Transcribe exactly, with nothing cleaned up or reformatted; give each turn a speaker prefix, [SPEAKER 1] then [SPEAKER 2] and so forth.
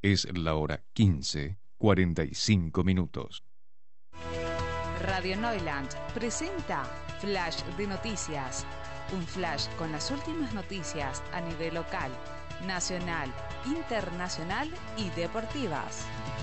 [SPEAKER 1] Es la hora quince, cuarenta y cinco minutos.
[SPEAKER 2] Radio Neuland presenta Flash de Noticias. Un flash con las últimas noticias a nivel local, nacional, internacional y deportivas.